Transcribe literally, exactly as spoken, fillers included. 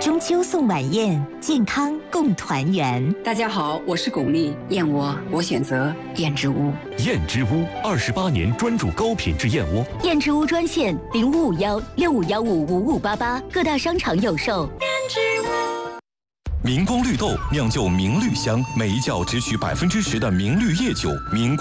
中秋送晚宴，健康共团圆。 大家好，我是巩俐，燕窝我选择燕之屋。 燕之屋二十八年专注高品质燕窝。 燕之屋专线零五五幺六五幺五五五八八，各大商场有售。燕之屋。明光绿豆酿就明绿香，每一窖只取百分之十的明绿叶酒。明